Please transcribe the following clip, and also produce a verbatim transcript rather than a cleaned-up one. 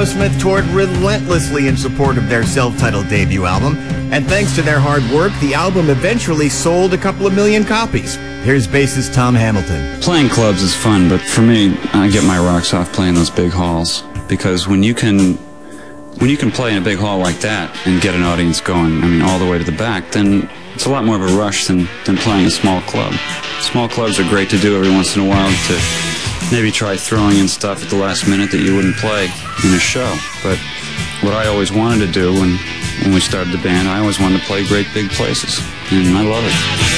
Aerosmith toured relentlessly in support of their self-titled debut album, and thanks to their hard work, the album eventually sold a couple of million copies. Here's bassist Tom Hamilton. Playing clubs is fun, but for me, I get my rocks off playing those big halls, because when you can when you can play in a big hall like that and get an audience going, I mean, all the way to the back, then it's a lot more of a rush than, than playing a small club. Small clubs are great to do every once in a while, to maybe try throwing in stuff at the last minute that you wouldn't play in a show. But what I always wanted to do when, when we started the band, I always wanted to play great big places, and I love it.